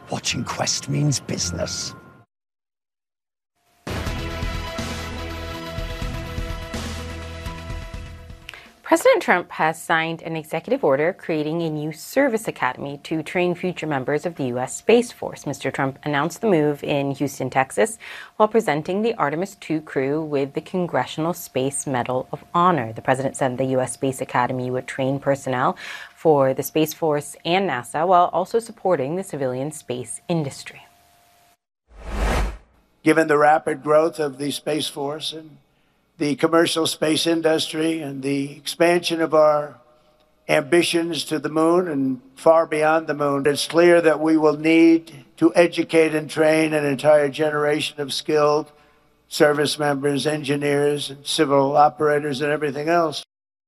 watching Quest means business. President Trump has signed an executive order creating a new service academy to train future members of the U.S. Space Force. Mr. Trump announced the move in Houston, Texas, while presenting the Artemis II crew with the Congressional Space Medal of Honor. The president said the U.S. Space Academy would train personnel for the Space Force and NASA, while also supporting the civilian space industry. Given the rapid growth of the Space Force and the commercial space industry and the expansion of our ambitions to the moon and far beyond the moon, it's clear that we will need to educate and train an entire generation of skilled service members, engineers, and civil operators and everything else.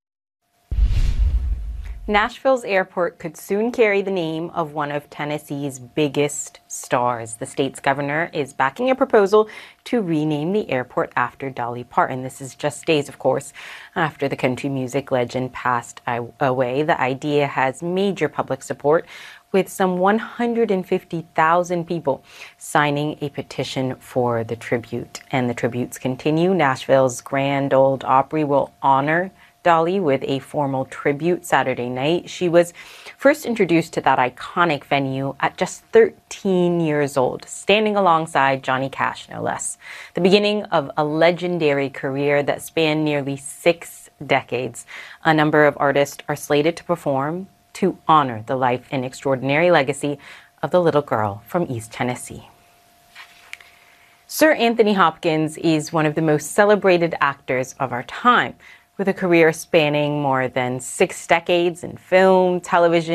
Nashville's airport could soon carry the name of one of Tennessee's biggest stars. The state's governor is backing a proposal to rename the airport after Dolly Parton. This is just days, of course, after the country music legend passed away. The idea has major public support, with some 150,000 people signing a petition for the tribute. And the tributes continue. Nashville's Grand Ole Opry will honor Dolly with a formal tribute Saturday night. She was first introduced to that iconic venue at just 13 years old, standing alongside Johnny Cash, no less. The beginning of a legendary career that spanned nearly 6 decades. A number of artists are slated to perform to honor the life and extraordinary legacy of the little girl from East Tennessee. Sir Anthony Hopkins is one of the most celebrated actors of our time, with a career spanning more than 6 decades in film, television,